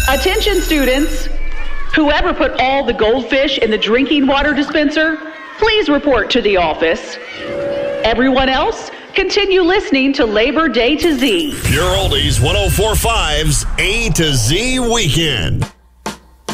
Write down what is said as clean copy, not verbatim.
Attention students, whoever put all the goldfish in the drinking water dispenser, please report to the office. Everyone else, continue listening to Labor Day to Z. Pure Oldies 104.5's A to Z Weekend.